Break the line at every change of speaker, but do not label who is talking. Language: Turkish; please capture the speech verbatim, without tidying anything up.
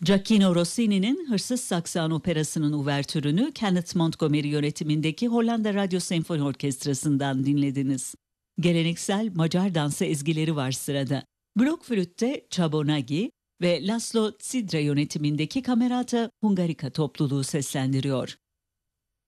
Gioacchino Rossini'nin Hırsız Saksan Operası'nın uvertürünü Kenneth Montgomery yönetimindeki Hollanda Radyo Senfoni Orkestrası'ndan dinlediniz. Geleneksel Macar dansı ezgileri var sırada. Blok flütte Csabo Nagy ve Laszlo Cidre yönetimindeki Camerata Hungarica topluluğu seslendiriyor.